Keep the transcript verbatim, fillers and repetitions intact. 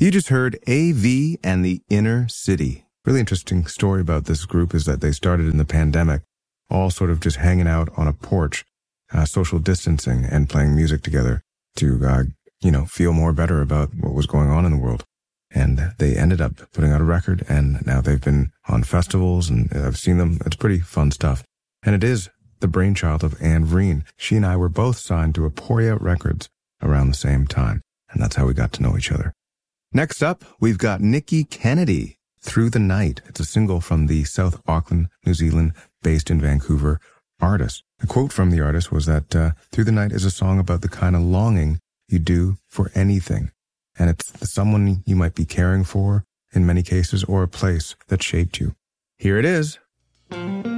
You just heard A V and the Inner City. Really interesting story about this group is that they started in the pandemic, all sort of just hanging out on a porch, uh, social distancing and playing music together to, uh, you know, feel more better about what was going on in the world. And they ended up putting out a record, and now they've been on festivals, and I've seen them. It's pretty fun stuff. And it is the brainchild of Anne Vreen. She and I were both signed to Aporia Records around the same time, and that's how we got to know each other. Next up, we've got Nikki Kennedy, Through the Night. It's a single from the South Auckland, New Zealand, based in Vancouver artist. A quote from the artist was that uh, Through the Night is a song about the kind of longing you do for anything. And it's someone you might be caring for in many cases, or a place that shaped you. Here it is.